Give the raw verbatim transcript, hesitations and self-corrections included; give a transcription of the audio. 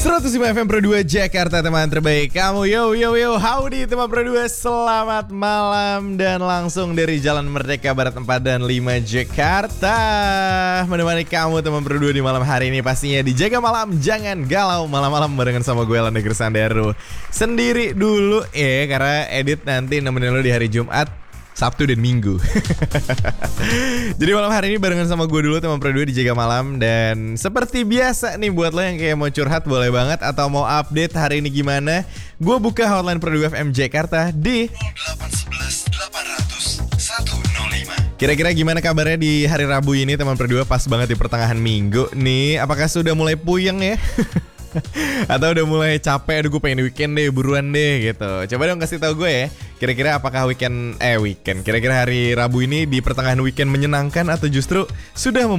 seratus lima F M Pro dua Jakarta, teman terbaik kamu. Yo yo yo, howdy teman Pro dua. Selamat malam dan langsung dari Jalan Merdeka Barat empat dan lima Jakarta, menemani kamu teman Pro dua di malam hari ini. Pastinya dijaga malam, jangan galau malam-malam barengan sama gue Landa Gersandaru. Sendiri dulu ya, karena edit nanti nemenin lo di hari Jumat, Sabtu dan Minggu. Jadi malam hari ini barengan sama gue dulu teman Pro dua, dijaga malam. Dan seperti biasa nih, buat lo yang kayak mau curhat boleh banget, atau mau update hari ini gimana, gue buka hotline Pro dua F M Jakarta di nol delapan satu satu delapan nol nol satu nol lima. Kira-kira gimana kabarnya di hari Rabu ini teman Pro dua? Pas banget di pertengahan minggu nih. Apakah sudah mulai puyeng ya? Atau udah mulai capek, aduh gue pengen weekend deh, buruan deh gitu. Coba dong kasih tahu gue ya, kira-kira apakah weekend, eh weekend, kira-kira hari Rabu ini di pertengahan weekend menyenangkan atau justru sudah